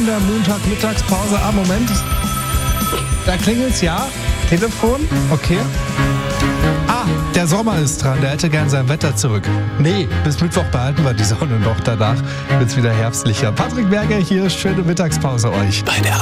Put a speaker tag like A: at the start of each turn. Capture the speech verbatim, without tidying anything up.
A: In der Montag-Mittagspause. Ah, Moment. Da klingelt's, ja. Telefon, okay. Ah, der Sommer ist dran. Der hätte gern sein Wetter zurück. Nee, bis Mittwoch behalten wir die Sonne noch. Danach wird's wieder herbstlicher. Patrick Berger hier. Schöne Mittagspause euch.
B: Bei der